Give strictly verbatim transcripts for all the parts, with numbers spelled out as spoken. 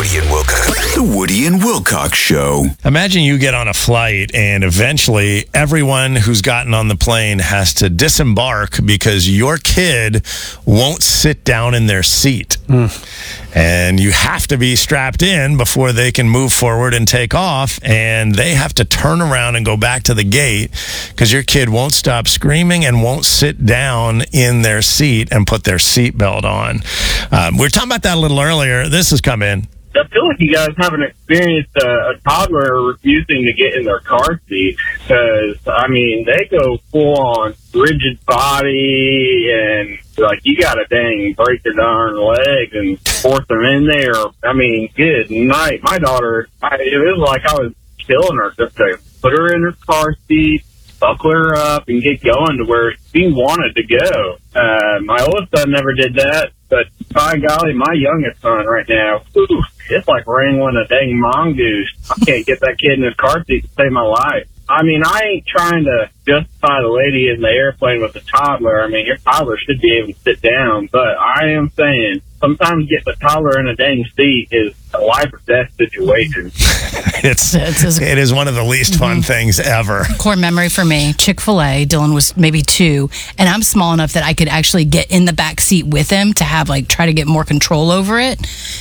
Woody and Wilcox. The Woody and Wilcox Show. Imagine you get on a flight and eventually everyone who's gotten on the plane has to disembark because your kid won't sit down in their seat. Mm. And you have to be strapped in before they can move forward and take off. And they have to turn around and go back to the gate because your kid won't stop screaming and won't sit down in their seat and put their seatbelt on. Um, we were talking about that a little earlier. This has come in. I feel like you guys haven't experienced a, a toddler refusing to get in their car seat because, I mean, they go full on rigid body and, like, you got to dang break their darn leg and force them in there. I mean, good night. My daughter, I, it was like I was killing her just to put her in her car seat, buckle her up, and get going to where she wanted to go. Uh, my oldest son never did that, but by golly, my youngest son right now, whew, it's like wrangling a dang mongoose. I can't get that kid in his car seat to save my life. I mean, I ain't trying to justify the lady in the airplane with the toddler. I mean, your toddler should be able to sit down, but I am saying sometimes getting a toddler in a dang seat is a life or death situation. it's, it's it is one of the least fun mm-hmm. things ever. Core memory for me, Chick-fil-A, Dylan was maybe two, and I'm small enough that I could actually get in the back seat with him to have, like, try to get more control over it.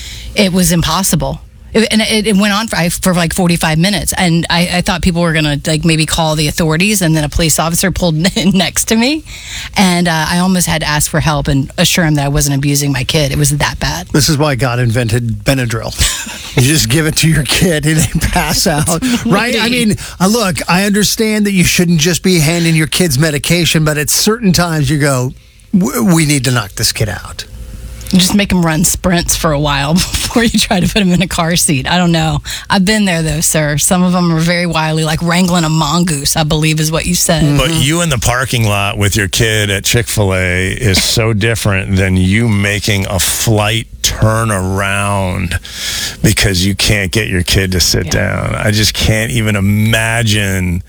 It was impossible. It, and it, it went on for, for like forty-five minutes, and I, I thought people were going to like maybe call the authorities, and then a police officer pulled in next to me, and uh, I almost had to ask for help and assure him that I wasn't abusing my kid. It was that bad. This is why God invented Benadryl. You just give it to your kid and they pass out, right? I mean, uh, look, I understand that you shouldn't just be handing your kids medication, but at certain times you go, we need to knock this kid out. Just make him run sprints for a while before you try to put him in a car seat. I don't know. I've been there, though, sir. Some of them are very wily, like wrangling a mongoose, I believe is what you said. But you in the parking lot with your kid at Chick-fil-A is so different than you making a flight turn around because you can't get your kid to sit yeah. down. I just can't even imagine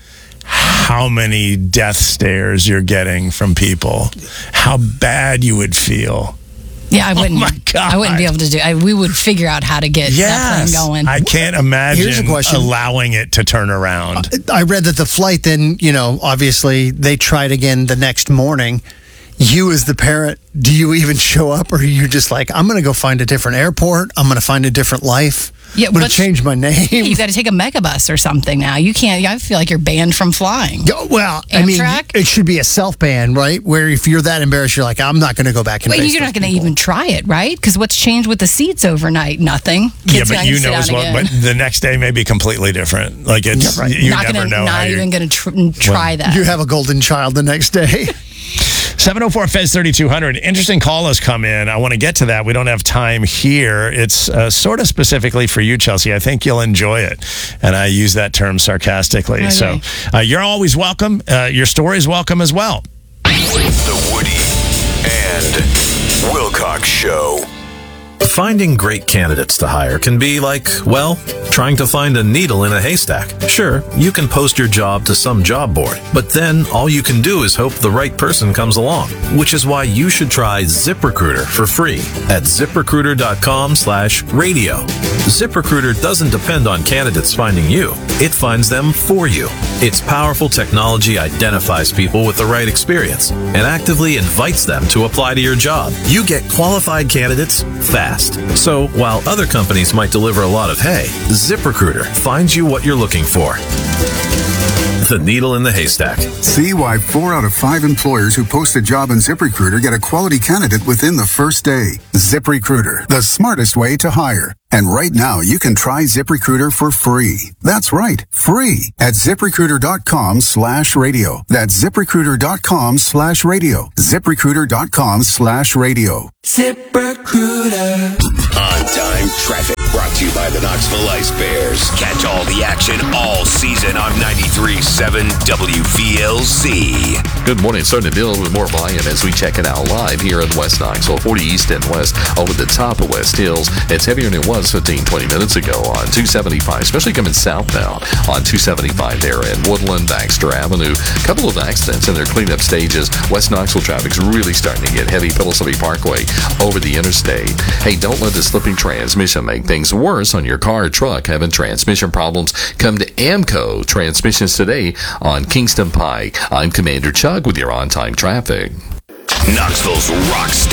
how many death stares you're getting from people, how bad you would feel. Yeah, I wouldn't. Oh my God. I wouldn't be able to do. I, we would figure out how to get yes. that plane going. I can't imagine Here's a question. allowing it to turn around. I read that the flight then, you know, obviously they tried again the next morning. You as the parent, do you even show up, or are you just like, I'm going to go find a different airport. I'm going to find a different life. Yeah, I'm going to change my name. You got to take a megabus or something now. You can't. I feel like you're banned from flying. Yeah, well, Amtrak? I mean, it should be a self-ban, right? Where if you're that embarrassed, you're like, I'm not going to go back and. Wait, you're not going to even try it, right? Because what's changed with the seats overnight? Nothing. Kids yeah, but you know as well. Again. But the next day may be completely different. Like it's yeah, right. you not never gonna, know. Not even going to tr- try well, that. You have a golden child the next day. seven oh four F E Z thirty-two hundred. Interesting call has come in. I want to get to that. We don't have time here. It's uh, sort of specifically for you, Chelsea. I think you'll enjoy it. And I use that term sarcastically. Okay. So uh, you're always welcome. Uh, your story is welcome as well. The Woody and Wilcox Show. Finding great candidates to hire can be like, well, trying to find a needle in a haystack. Sure, you can post your job to some job board, but then all you can do is hope the right person comes along, which is why you should try ZipRecruiter for free at ZipRecruiter.com slash radio. ZipRecruiter doesn't depend on candidates finding you. It finds them for you. Its powerful technology identifies people with the right experience and actively invites them to apply to your job. You get qualified candidates fast. So, while other companies might deliver a lot of hay, ZipRecruiter finds you what you're looking for. The needle in the haystack. See why four out of five employers who post a job in ZipRecruiter get a quality candidate within the first day. ZipRecruiter, the smartest way to hire. And right now, you can try ZipRecruiter for free. That's right, free at ZipRecruiter.com slash radio. That's ZipRecruiter.com slash radio. ZipRecruiter.com slash radio. ZipRecruiter. On-time traffic brought to you by the Knoxville Ice Bears. Catch all the action all season on ninety-three point seven W V L Z. Good morning. Starting to deal with more volume as we check it out live here in West Knoxville. forty East and West over the top of West Hills. It's heavier than it was fifteen, twenty minutes ago on two seventy-five, especially coming southbound on two seventy-five there in Woodland, Baxter Avenue. A couple of accidents in their cleanup stages. West Knoxville traffic's really starting to get heavy. Pillsbury Parkway over the interstate. Hey, don't let the slipping transmission make things things worse on your car or truck having transmission problems, come to Amco Transmissions today on Kingston Pike. I'm Commander Chuck with your on-time traffic. Knoxville's rock station.